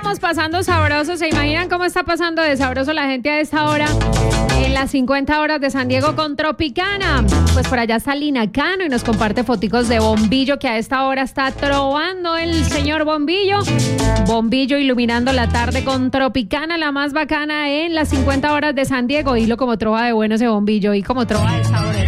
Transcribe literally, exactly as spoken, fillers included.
estamos pasando sabroso. ¿Se imaginan cómo está pasando de sabroso la gente a esta hora? En las cincuenta horas de San Diego con Tropicana. Pues por allá está Lina Cano y nos comparte foticos de Bombillo, que a esta hora está trovando el señor Bombillo. Bombillo iluminando la tarde con Tropicana, la más bacana en las cincuenta horas de San Diego. Y lo como trova de bueno ese Bombillo y como trova de